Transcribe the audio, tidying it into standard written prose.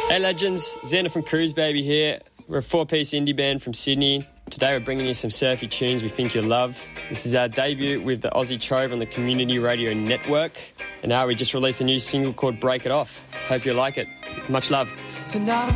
Hey legends, Xander from Cruise Baby here. We're a 4-piece indie band from Sydney. Today we're bringing you some surfy tunes we think you'll love. This is our debut with the Aussie Trove on the Community Radio Network. And now we just released a new single called Break It Off. Hope you like it. Much love. Tonight